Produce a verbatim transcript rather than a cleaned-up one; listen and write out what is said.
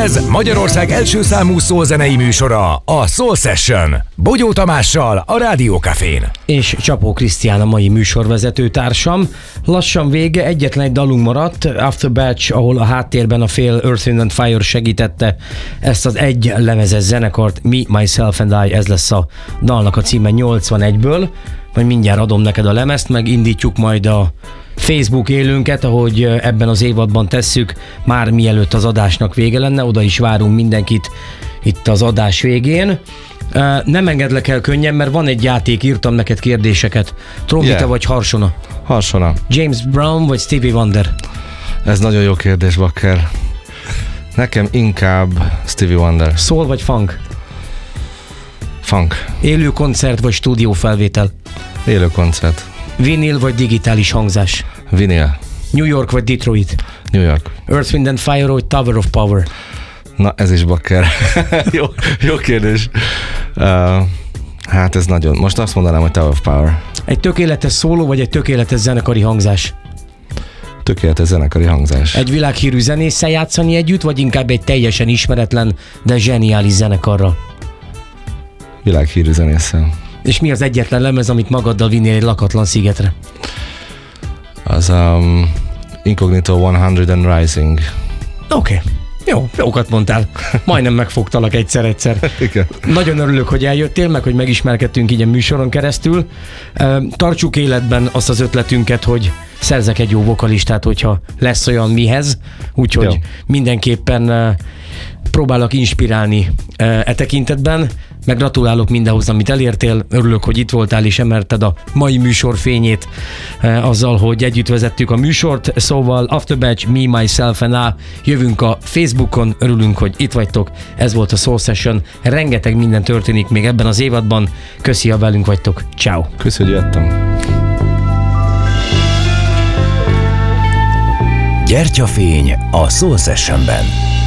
Ez Magyarország első számú szólzenei műsora, a Soul Session. Bogyó Tamással, a Rádió Cafén. És Csapó Krisztián a mai műsorvezető társam. Lassan vége, egyetlen egy dalunk maradt, After Batch, ahol a háttérben a fél Earth, Wind and Fire segítette ezt az egy lemezes zenekart, Me, Myself and I, ez lesz a dalnak a címe nyolcvanegyből. Majd mindjárt adom neked a lemezt, meg indítjuk majd a Facebook élőnket, ahogy ebben az évadban tesszük, már mielőtt az adásnak vége lenne, oda is várunk mindenkit itt az adás végén. Nem engedlek el könnyen, mert van egy játék, írtam neked kérdéseket. Trombita yeah. vagy harsona? Harsona. James Brown vagy Stevie Wonder? Ez nagyon jó kérdés, Bakker. Nekem inkább Stevie Wonder. Soul vagy funk? Funk. Élő koncert vagy stúdiófelvétel? Élő koncert. Vinyl vagy digitális hangzás? Vinyl. New York vagy Detroit? New York. Earth, Wind and Fire vagy Tower of Power? Na, ez is Bakker. jó, jó kérdés. Uh, hát ez nagyon. Most azt mondanám, hogy Tower of Power. Egy tökéletes szóló vagy egy tökéletes zenekari hangzás? Tökéletes zenekari hangzás. Egy világhírű zenésszel játszani együtt, vagy inkább egy teljesen ismeretlen, de zseniális zenekarral? Világhírű zenésszel. És mi az egyetlen lemez, amit magaddal vinnél egy lakatlan szigetre? Az um, Incognito száz and Rising. Oké. Okay. Jó, jókat mondtál. Majdnem megfogtalak egyszer-egyszer. Igen. Nagyon örülök, hogy eljöttél, meg hogy megismerkedtünk így a műsoron keresztül. Tartsuk életben azt az ötletünket, hogy szerzek egy jó vokalistát, hogyha lesz olyan mihez. Úgyhogy jó. Mindenképpen próbálok inspirálni e tekintetben, meg gratulálok mindenhoz, amit elértél. Örülök, hogy itt voltál és emelted a mai műsor fényét e, azzal, hogy együtt vezettük a műsort. Szóval After Batch, Me, Myself and I, jövünk a Facebookon, örülünk, hogy itt vagytok. Ez volt a Soul Session. Rengeteg minden történik még ebben az évadban. Köszi, ha velünk vagytok. Ciao. Köszi, hogy jöttem. Gyertyafény a Soul Sessionben.